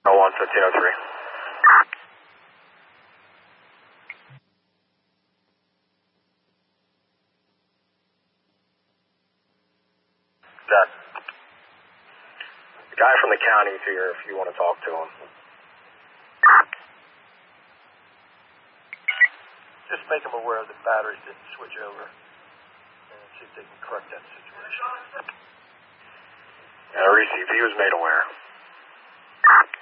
11503. That. The guy from the county's here if you want to talk to him. Just make them aware the batteries didn't switch over and see if they can correct that situation. RECP was made aware.